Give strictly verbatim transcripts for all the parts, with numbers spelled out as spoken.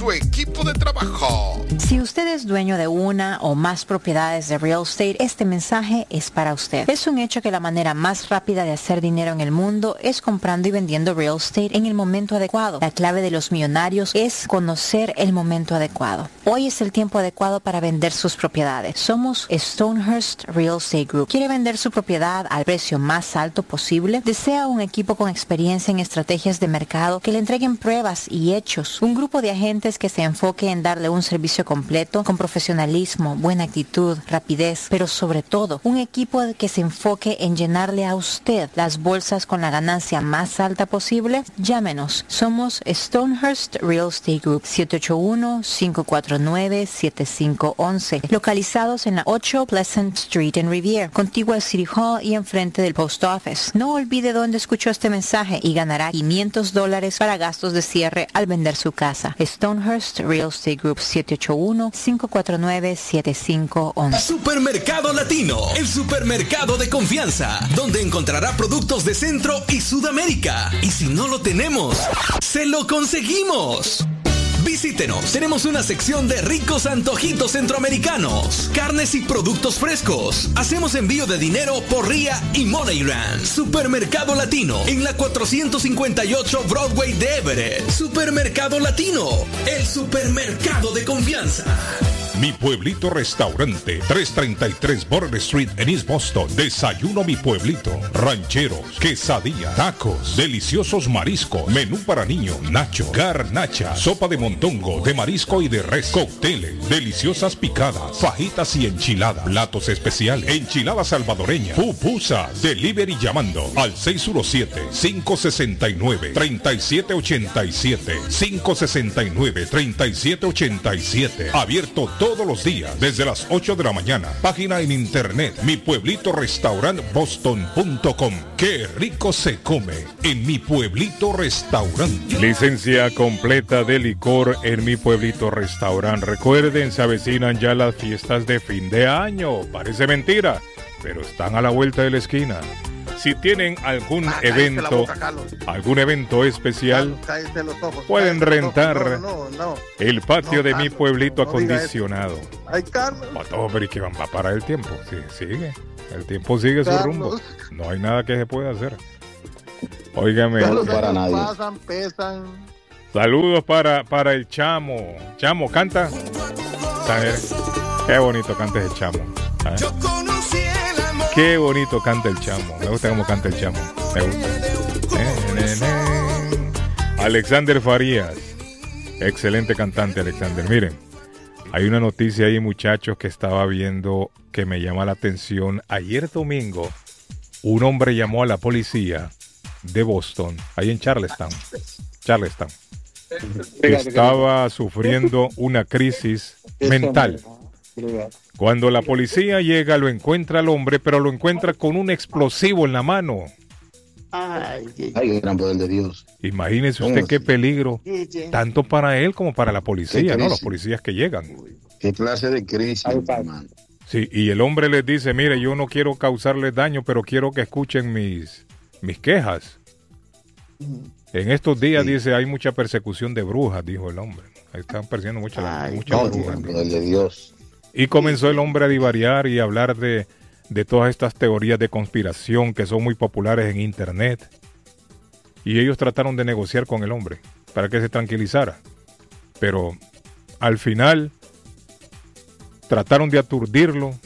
su equipo de trabajo. Si usted es dueño de una o más propiedades de real estate, este mensaje es para usted. Es un hecho que la manera más rápida de hacer dinero en el mundo es comprando y vendiendo real estate en el momento adecuado. La clave de los millonarios es conocer el momento adecuado. Hoy es el tiempo adecuado para vender sus propiedades. Somos Stonehurst Real Estate Group. ¿Quiere vender su propiedad al precio más alto posible? ¿Desea un equipo con experiencia en estrategias de mercado que le entreguen pruebas y hechos? Un grupo de agentes que se enfoque en darle un servicio completo con profesionalismo, buena actitud, rapidez, pero sobre todo un equipo que se enfoque en llenarle a usted las bolsas con la ganancia más alta posible. Llámenos. Somos Stonehurst Real Estate Group, siete ocho uno, cinco cuatro nueve, siete cinco uno uno, localizados en la ocho Pleasant Street en Riviera, contigua al City Hall y enfrente del Post Office. No olvide dónde escuchó este mensaje y ganará quinientos dólares para gastos de cierre al vender su casa. Stonehurst Real Estate Group, siete ocho uno, cinco cuatro nueve, siete cinco uno uno. Supermercado Latino, el supermercado de confianza, donde encontrará productos de Centro y Sudamérica. Y si no lo tenemos, ¡se lo conseguimos! Visítenos, tenemos una sección de ricos antojitos centroamericanos, carnes y productos frescos. Hacemos envío de dinero por R I A y MoneyGram. Supermercado Latino, en la cuatrocientos cincuenta y ocho Broadway de Everett. Supermercado Latino, el supermercado de confianza. Mi Pueblito Restaurante, trescientos treinta y tres Border Street en East Boston. Desayuno Mi Pueblito, rancheros, quesadilla, tacos, deliciosos mariscos, menú para niños, nacho, garnacha, sopa de montongo, de marisco y de res, cócteles, deliciosas picadas, fajitas y enchiladas, platos especiales, enchiladas salvadoreñas, pupusas, delivery llamando al seis uno siete, cinco seis nueve, tres siete ocho siete, cinco seis nueve, tres siete ocho siete, abierto todos los días desde las ocho de la mañana. Página en internet mi pueblito restaurant boston punto com. Qué rico se come en Mi Pueblito Restaurante. Licencia completa de licor en Mi Pueblito Restaurant. Recuerden, se avecinan ya las fiestas de fin de año. Parece mentira, pero están a la vuelta de la esquina. Si tienen algún ah, evento, boca, algún evento especial, Carlos, los ojos, pueden rentar no, no, no. el patio no, de Carlos, Mi Pueblito no acondicionado. Ay, Carlos. Todo, pero ¿y qué van a parar el tiempo? Sí, sigue. El tiempo sigue Carlos. su rumbo. No hay nada que se pueda hacer. Óigame. Carlos, para nadie. Pasan, pesan. Saludos para, para el Chamo. Chamo, canta. Qué bonito canta el Chamo. ¿Eh? Qué bonito canta el Chamo. Me gusta cómo canta el Chamo. Me gusta. Eh, eh, eh. Alexander Farías. Excelente cantante, Alexander. Miren, hay una noticia ahí, muchachos, que estaba viendo que me llama la atención. Ayer domingo, un hombre llamó a la policía de Boston, ahí en Charlestown. Charlestown. Que estaba sufriendo una crisis mental. Cuando la policía llega, lo encuentra al hombre, pero lo encuentra con un explosivo en la mano. Ay, ay, gran poder de Dios. Imagínese usted qué peligro, tanto para él como para la policía, ¿no? Los policías que llegan. ¿Qué clase de crisis, hermano? Sí, y el hombre les dice, mire, yo no quiero causarles daño, pero quiero que escuchen mis, mis quejas. En estos días, sí. dice, hay mucha persecución de brujas, dijo el hombre. Ahí están persiguiendo muchas mucha no, brujas. Poder de Dios. Y comenzó el hombre a divariar y a hablar de, de todas estas teorías de conspiración que son muy populares en internet. Y ellos trataron de negociar con el hombre para que se tranquilizara. Pero al final trataron de aturdirlo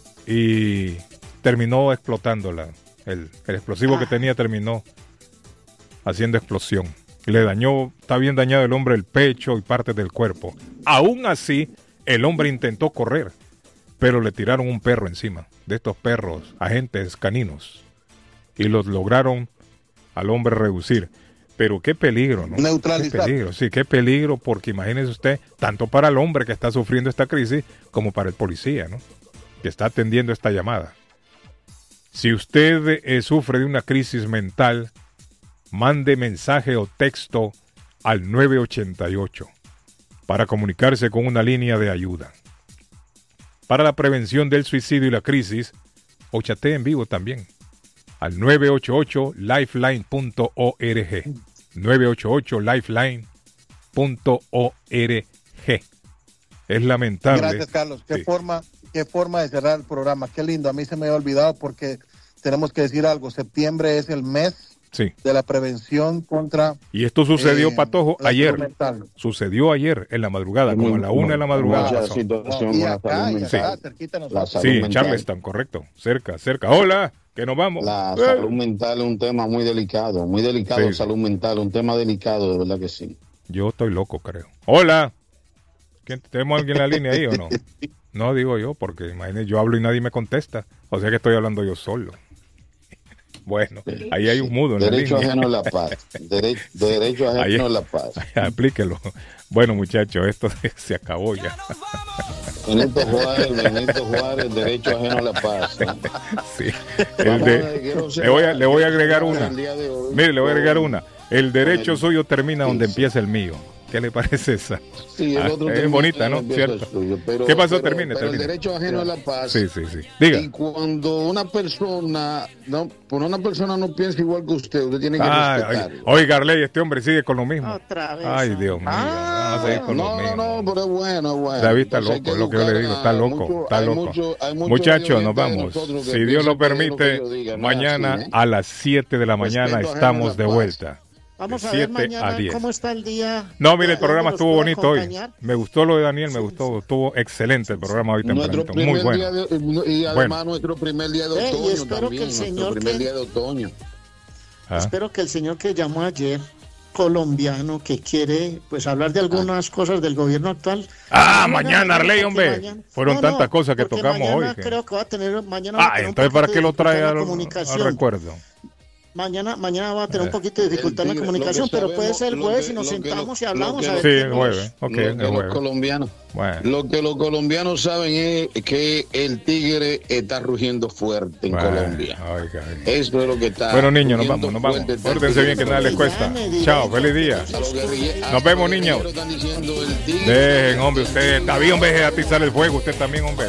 y terminó explotando la, el, el explosivo que tenía terminó haciendo explosión. Le dañó, está bien dañado el hombre el pecho y partes del cuerpo. Aún así, el hombre intentó correr, pero le tiraron un perro encima, de estos perros, agentes caninos, y los lograron al hombre reducir. Pero qué peligro, ¿no? Neutralizar. Qué peligro, sí, qué peligro, porque imagínese usted, tanto para el hombre que está sufriendo esta crisis, como para el policía, ¿no? Que está atendiendo esta llamada. Si usted eh, sufre de una crisis mental, mande mensaje o texto al nueve ochenta y ocho. Para comunicarse con una línea de ayuda. Para la prevención del suicidio y la crisis, o chatee en vivo también, al nueve ocho ocho lifeline punto org, nueve ocho ocho lifeline punto org. Es lamentable. Gracias, Carlos. Qué sí. forma, qué forma de cerrar el programa. Qué lindo. A mí se me había olvidado porque tenemos que decir algo. Septiembre es el mes sí. de la prevención contra... Y esto sucedió, eh, Patojo, ayer. Sucedió ayer en la madrugada, como a la una de la madrugada. Mucha situación Y con la acá, salud y mental. acá, cerquita La nosotros. salud Sí, en mental. Charleston, correcto. Cerca, cerca. Hola, que nos vamos. La Eh. salud mental es un tema muy delicado, muy delicado, Sí. salud mental, un tema delicado, de verdad que sí. Yo estoy loco, creo. Hola. ¿Quién, ¿Tenemos alguien en la línea ahí o no? No, digo yo, porque imagínate, yo hablo y nadie me contesta. O sea que estoy hablando yo solo. Bueno, ahí hay un mudo en Derecho la línea. ajeno a la paz. Dere- derecho ajeno Ahí- a la paz. Aplíquelo. Bueno, muchachos, esto se acabó ya. Benito Juárez, Benito Juárez, derecho ajeno a la paz. ¿eh? Sí. El Vamos de- a ver, quiero ser- le, voy a, le voy a agregar una. el día de hoy. Mire, le voy a agregar una. El derecho el- suyo termina donde sí. empieza el mío. ¿Qué le parece esa? Sí, el Ah, otro es termina bonita, ¿no? donde empieza el Cierto. suyo, pero- ¿Qué pasó? pero- Termine, pero termine. el derecho ajeno a la paz. Sí, sí, sí. Diga. Y cuando una persona, no, por una persona no piensa igual que usted, usted tiene que Ah, respetarlo. oye, Garley, este hombre sigue con lo mismo. Otra vez. Ay, Dios mío. Ah, vamos a seguir con lo no, no, mismo. no, pero es bueno, es bueno. David está Entonces hay loco, que lo que yo le educar digo, a está loco, mucho- está hay loco. mucho- hay muchos Muchachos, nos oyentes de vamos. nosotros que Si Dios piensan lo que es lo que permite, yo diga, no es mañana así, ¿eh? a las siete de la mañana Respeto ajeno estamos a de la paz. vuelta. Vamos de a ver siete a mañana diez. cómo está el día. No, mire, el ¿Dónde programa los estuvo puedo bonito hoy. acompañar? Me gustó lo de Daniel, me Sí, gustó, sí. estuvo excelente el programa hoy Nuestro tempranito. primer Muy bueno. día de- y además Bueno. nuestro primer día de Eh, y otoño espero que también, el nuestro señor primer que- día de otoño. Ah, Espero que el señor que llamó ayer, colombiano, que quiere pues hablar de algunas cosas del gobierno actual. Ah, mañana, Arley, porque hombre. mañana- Fueron No, no, tantas cosas que porque tocamos mañana hoy que- Creo que va a tener mañana. va a Ah, tener un entonces ¿para poquito qué de lo trae dificultad en al, la al comunicación. recuerdo? Mañana, mañana va a tener un Eh. poquito de dificultad en El la tigre, comunicación, lo que pero puede sabemos- ser el lo jueves que- y nos lo que sentamos lo- y hablamos lo que a ver lo- Sí, qué el nos- jueves. Ok, lo que el los jueves. colombianos, Bueno. lo que los colombianos saben es que el tigre está rugiendo fuerte en Bueno, Colombia. oiga, oiga. Eso es lo que está. Bueno, niños, nos rugiendo vamos, nos vamos. fuerte, está Pórtense bien, que nada les Que cuesta. llame directo. Chao, feliz día. A los guerrille- a Nos vemos, los niños. guerrilleros están diciendo el tigre. Dejen, hombre, usted, David, hombre, deje de atizar el fuego, usted también, hombre.